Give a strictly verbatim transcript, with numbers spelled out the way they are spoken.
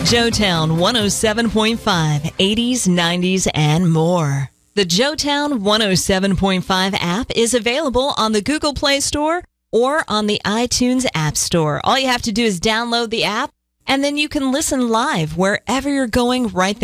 Joetown one oh seven point five, eighties, nineties, and more. The Joetown one oh seven point five app is available on the Google Play Store or on the iTunes App Store. All you have to do is download the app, and then you can listen live wherever you're going right there.